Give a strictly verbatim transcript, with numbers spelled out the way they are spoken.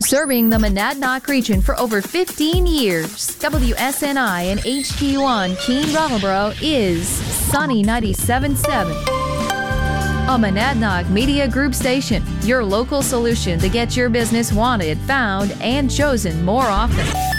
Serving the Monadnock region for over fifteen years, W S N I and H Q one Keene Brattleboro is Sunny ninety-seven point seven. A Monadnock Media Group station, your local solution to get your business wanted, found, and chosen more often.